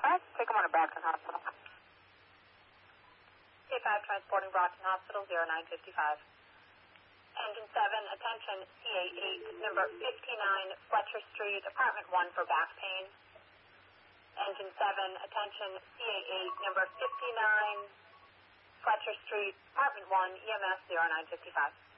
Take him on to Brockton Hospital. K5 transporting Brockton Hospital, 0955. Engine 7, attention, CA8, number 59, Fletcher Street, apartment 1 for back pain. Engine 7, attention, CA8, number 59, Fletcher Street, apartment 1, EMS 0955.